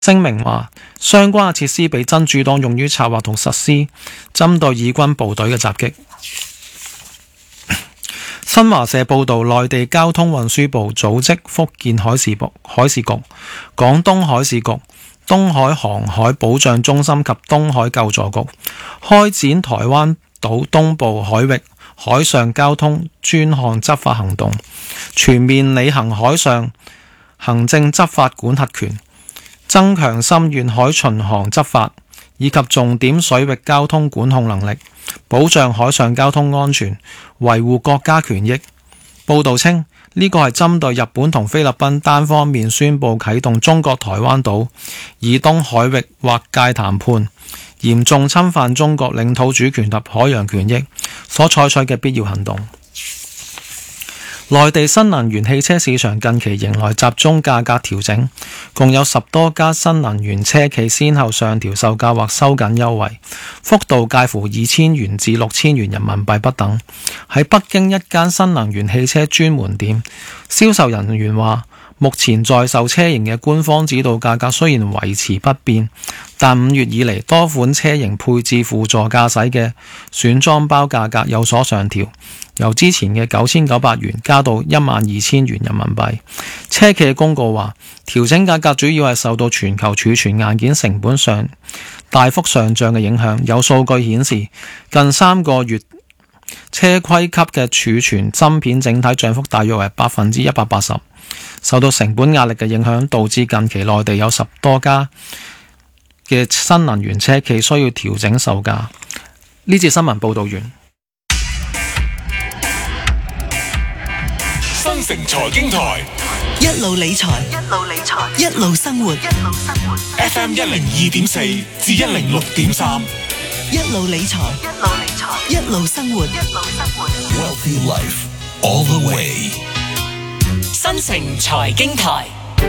聲明話，相關嘅設施被真主黨用於策劃同實施針對以軍部隊嘅襲擊。新華社報道，內地交通運輸部組織福建海事局、廣東海事局、東海航海保障中心及東海救助局開展台灣島東部海域海上交通專項執法行動，全面履行海上行政執法管轄權，增強深沿海巡航執法以及重點水域交通管控能力，保障海上交通安全，維護國家權益。報道稱，呢個係針對日本同菲律賓單方面宣布啟動中國台灣島以東海域劃界談判，嚴重侵犯中國領土主權及海洋權益所採取嘅必要行動。內地新能源汽車市場近期迎來集中價格調整，共有10多家新能源車企先後上調售價或收緊優惠，幅度介乎2000元至6000元人民幣不等。喺北京一間新能源汽車專門店，銷售人員話，目前在售車型嘅官方指導價格雖然維持不變，但5月以嚟多款車型配置輔助駕駛嘅選裝包價格有所上調，由之前嘅9900元加到12000元人民幣。車企嘅公告話，調整價格主要係受到全球儲存硬件成本上大幅上漲嘅影響。有數據顯示，近3個月車規級嘅儲存芯片整體漲幅大約為180%。受到成本壓力嘅影響，導致近期內地有10多家嘅新能源車企需要調整售價。呢節新聞報道完。 新城財經台， 一路理財，一路生活。 FM 102.4至106.3， 一路理財，一路生活。 Wealthy Life all the way。 新城財經台，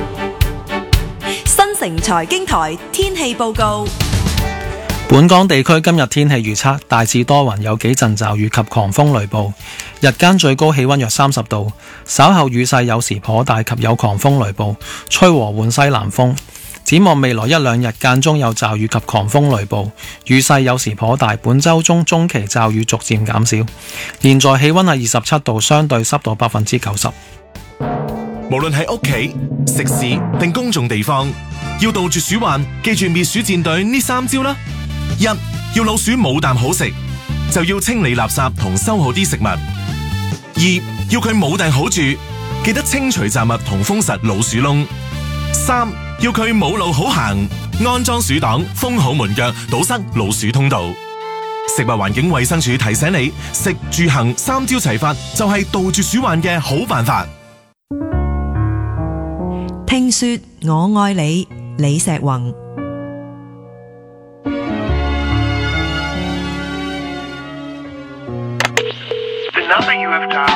新城財經台天氣報告。 本港地區今日天氣預測，大致多雲，有幾陣驟雨及狂風雷暴，日間最高氣溫約30度，稍後雨勢有時頗大及有狂風雷暴，吹和緩西南風。展望未來一兩日間中有驟雨及狂風雷暴，雨勢有時頗大，本週中中期驟雨逐漸減少。現在氣溫係27度，相對濕度90%。 無論喺屋企、食肆定公眾地方，要杜絕鼠患，記住滅鼠戰隊呢3招啦。1. 要老鼠冇啖好食，就要清理垃圾同收好啲食物。2. 要佢冇埞好住，記得清除雜物同封實老鼠窿。3. 要佢冇路好行，安裝鼠擋，封好門腳，堵塞老鼠通道。食物環境衛生署提醒你，食住行3招齊發，就係杜絕鼠患嘅好辦法。 聽說我愛你，李石宏。